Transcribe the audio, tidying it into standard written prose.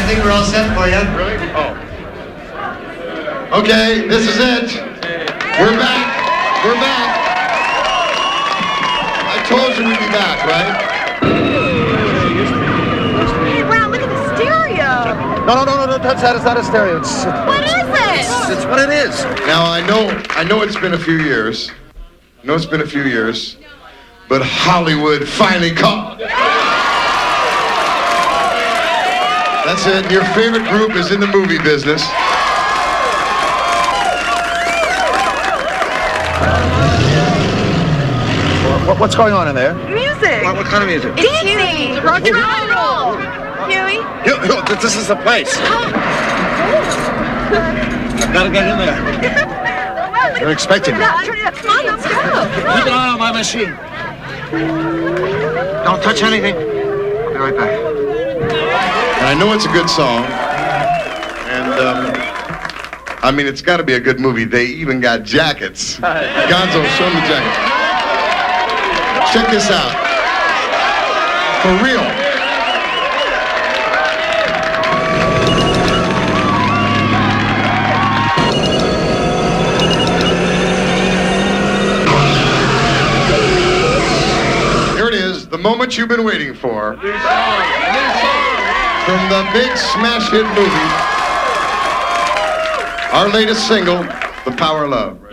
think we're all set for you. Really? Oh. Okay, this is it. We're back. We're back. I told you we'd be back, right? Hey, Brown, look at the stereo. No, don't touch that. It's not a stereo. What is it? It's what it is. Now, I know it's been a few years. But Hollywood finally called. That's it. Your favorite group is in the movie business. What's going on in there? Music. What kind of music? It's Huey. Rock and roll. Huey. This is the place. I've got to get in there. They're expecting me. Come on, let's go. Keep an eye on my machine. Don't touch anything. I'll be right back. And I know it's a good song. And, I mean, it's got to be a good movie. They even got jackets. Gonzo, show them the jacket. Check this out. For real. Here it is, the moment you've been waiting for. From the big smash hit movie, our latest single, The Power of Love.